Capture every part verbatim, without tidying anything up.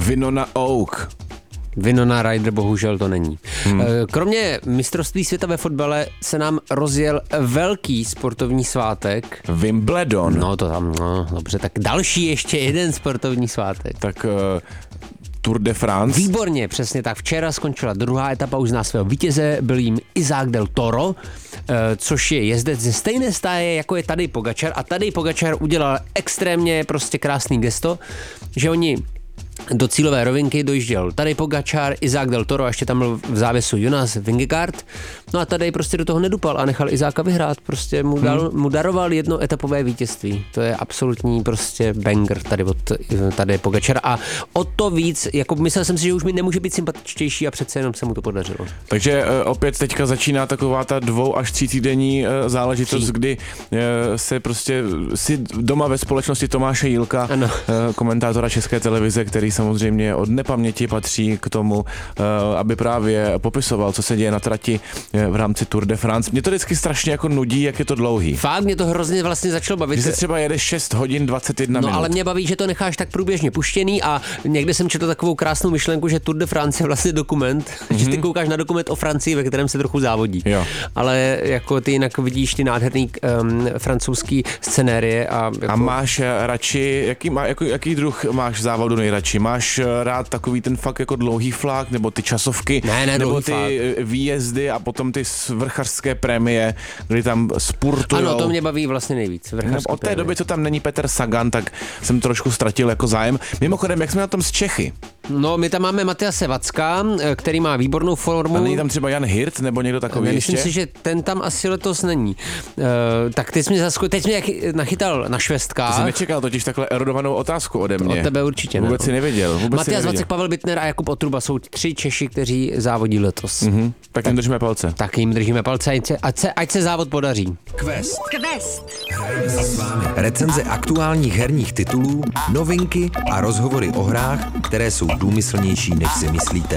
Winona Oak. Winona Ryder bohužel to není. Hmm. Kromě mistrovství světa ve fotbale se nám rozjel velký sportovní svátek. Wimbledon. No to tam, no dobře, tak další ještě jeden sportovní svátek. Tak uh, Tour de France. Výborně, přesně tak. Včera skončila druhá etapa, už zná svého vítěze, byl jim Isaac del Toro, uh, což je jezdec ze stejné stáje, jako je Tadej Pogačar. A Tadej Pogačar udělal extrémně prostě krásný gesto, že oni do cílové rovinky dojížděl Tadej Pogačar, Isaac del Toro a ještě tam byl v závěsu Jonas Vingegaard. No a Tadej prostě do toho nedupal a nechal Izáka vyhrát. Prostě mu, dal, hmm. mu daroval jedno etapové vítězství. To je absolutní prostě banger tady od Tadeje Pogačara. A o to víc, jako myslel jsem si, že už mi nemůže být sympatičtější a přece jenom se mu to podařilo. Takže uh, opět teďka začíná taková ta dvou až tří týdenní uh, záležitost, Tří. kdy uh, se prostě si doma ve společnosti Tomáše Jílka, uh, komentátora České televize, který samozřejmě od nepaměti patří k tomu, aby právě popisoval, co se děje na trati v rámci Tour de France. Mě to vždycky strašně jako nudí, jak je to dlouhý. Fakt, mě to hrozně vlastně začalo bavit. Že se třeba jede šest hodin dvacet jedna no, minut. No ale mě baví, že to necháš tak průběžně puštěný a někde jsem četl takovou krásnou myšlenku, že Tour de France je vlastně dokument, mm-hmm. že ty koukáš na dokument o Francii, ve kterém se trochu závodí. Jo. Ale jako ty jinak vidíš ty nádherný um, francouzský scenérie. A, jako... a máš radši, jaký, má, jako, jaký druh máš závodu nejradši? Máš rád takový ten fakt jako dlouhý flak, nebo ty časovky, ne, ne, nebo ty flak. výjezdy a potom ty vrchařské prémie, kdy tam spurtujou. Ano, to mě baví vlastně nejvíc. Od té doby, co tam není Petr Sagan, tak jsem trošku ztratil jako zájem. Mimochodem, jak jsme na tom s Čechy? No, my tam máme Matyase Vacka, který má výbornou formu. A není tam třeba Jan Hirt nebo někdo takový ne, ještě? Myslím si, že ten tam asi letos není. Uh, tak teď jsi mě, zasko- teď mě nachytal na švestkách. To jsem nečekal totiž takhle erodovanou otázku ode mě. Od tebe určitě ne. Vůbec si nevěděl. Matyas Vacek, Pavel Bittner a Jakub Otruba jsou tři Češi, kteří závodí letos. Mm-hmm. Tak jim držíme palce. Tak jim držíme palce, ať se, ať se, ať se závod podaří. Quest. Quest. Hrajeme s vámi. Recenze aktuálních herních titulů, novinky a rozhovory o hrách, které jsou důmyslnější, než si myslíte.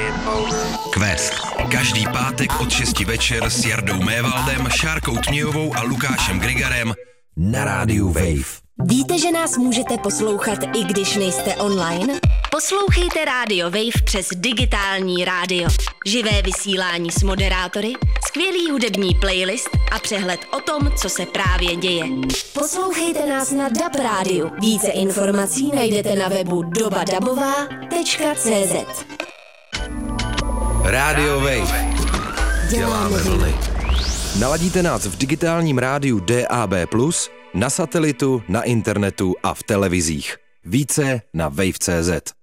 Quest. Každý pátek od šesti večer s Jardou Mévaldem, Šárkou Tmějovou a Lukášem Grigarem na rádiu Wave. Víte, že nás můžete poslouchat, i když nejste online? Poslouchejte Radio Wave přes digitální rádio. Živé vysílání s moderátory, skvělý hudební playlist a přehled o tom, co se právě děje. Poslouchejte nás na D A B rádiu. Více informací najdete na webu doba dabová tečka cé zet. Radio Wave. Děláme vlny. Naladíte nás v digitálním rádiu D A B plus, na satelitu, na internetu a v televizích. Více na wave tečka cé zet.